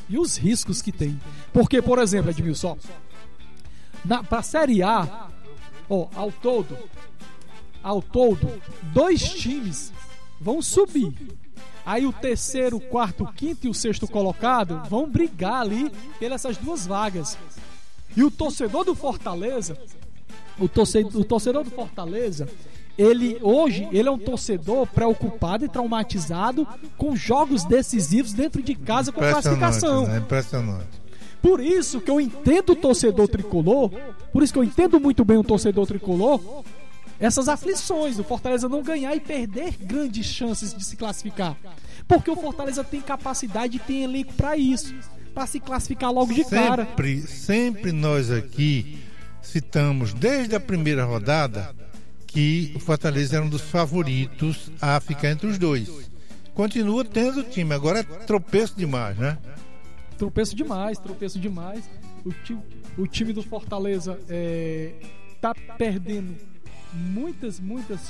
e os riscos que tem. Porque, por exemplo, Edmilson, para a Série A, ao todo, 2 times vão subir. Aí o terceiro, o quarto, o quinto e o sexto colocado vão brigar ali pelas 2 vagas. E o torcedor do Fortaleza, ele é um torcedor preocupado e traumatizado com jogos decisivos dentro de casa com classificação. Né? Impressionante. Por isso que eu entendo o torcedor tricolor, por isso que eu entendo muito bem o torcedor tricolor, essas aflições do Fortaleza não ganhar e perder grandes chances de se classificar. Porque o Fortaleza tem capacidade e tem elenco para isso, para se classificar logo de cara. Sempre nós aqui citamos desde a primeira rodada que o Fortaleza era um dos favoritos a ficar entre os 2. Continua tendo o time, agora é tropeço demais, né? Tropeço demais. O time do Fortaleza tá perdendo muitas